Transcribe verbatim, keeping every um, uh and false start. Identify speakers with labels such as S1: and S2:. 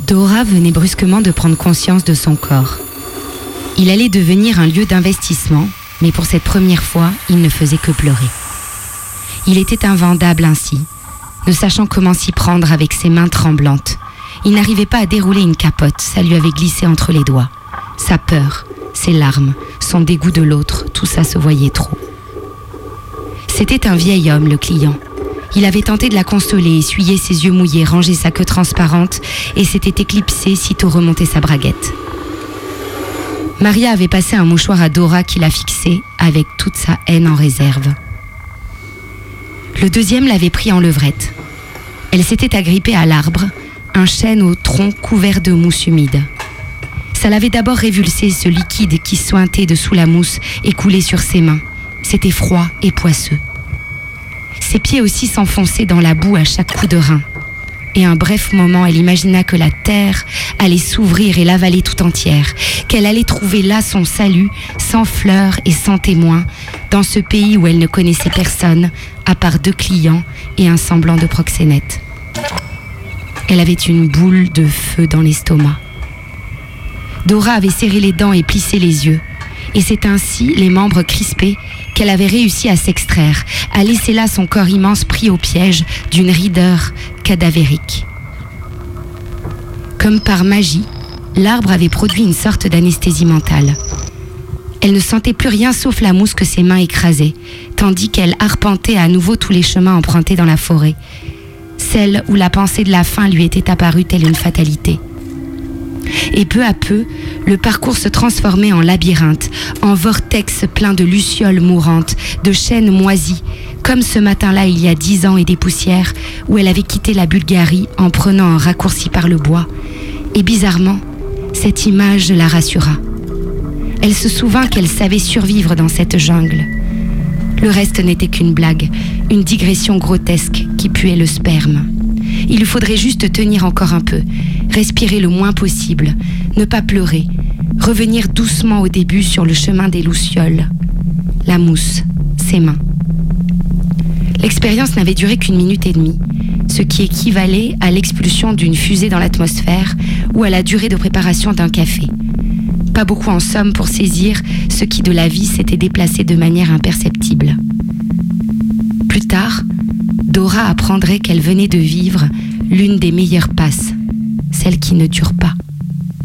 S1: Dora venait brusquement de prendre conscience de son corps. Il allait devenir un lieu d'investissement, mais pour cette première fois, il ne faisait que pleurer. Il était invendable ainsi, ne sachant comment s'y prendre avec ses mains tremblantes. Il n'arrivait pas à dérouler une capote, ça lui avait glissé entre les doigts. Sa peur, ses larmes, son dégoût de l'autre, tout ça se voyait trop. C'était un vieil homme, le client. Il avait tenté de la consoler, essuyé ses yeux mouillés, rangé sa queue transparente et s'était éclipsé sitôt remonté sa braguette. Maria avait passé un mouchoir à Dora qui la fixait avec toute sa haine en réserve. Le deuxième l'avait pris en levrette. Elle s'était agrippée à l'arbre, un chêne au tronc couvert de mousse humide. Ça l'avait d'abord révulsé, ce liquide qui suintait dessous la mousse et coulait sur ses mains. C'était froid et poisseux. Ses pieds aussi s'enfonçaient dans la boue à chaque coup de rein. Et un bref moment, elle imagina que la terre allait s'ouvrir et l'avaler tout entière, qu'elle allait trouver là son salut, sans fleurs et sans témoins, dans ce pays où elle ne connaissait personne, à part deux clients et un semblant de proxénète. Elle avait une boule de feu dans l'estomac. Dora avait serré les dents et plissé les yeux, et c'est ainsi, les membres crispés, qu'elle avait réussi à s'extraire, à laisser là son corps immense pris au piège d'une raideur cadavérique. Comme par magie, l'arbre avait produit une sorte d'anesthésie mentale. Elle ne sentait plus rien sauf la mousse que ses mains écrasaient, tandis qu'elle arpentait à nouveau tous les chemins empruntés dans la forêt, celle où la pensée de la faim lui était apparue telle une fatalité. Et peu à peu, le parcours se transformait en labyrinthe, en vortex plein de lucioles mourantes, de chênes moisis, comme ce matin-là il y a dix ans et des poussières, où elle avait quitté la Bulgarie en prenant un raccourci par le bois. Et bizarrement, cette image la rassura. Elle se souvint qu'elle savait survivre dans cette jungle. Le reste n'était qu'une blague, une digression grotesque qui puait le sperme. Il lui faudrait juste tenir encore un peu, respirer le moins possible, ne pas pleurer, revenir doucement au début sur le chemin des lucioles. La mousse, ses mains. L'expérience n'avait duré qu'une minute et demie, ce qui équivalait à l'expulsion d'une fusée dans l'atmosphère ou à la durée de préparation d'un café. Pas beaucoup en somme pour saisir ce qui de la vie s'était déplacé de manière imperceptible. Plus tard, Dora apprendrait qu'elle venait de vivre l'une des meilleures passes, celle qui ne dure pas.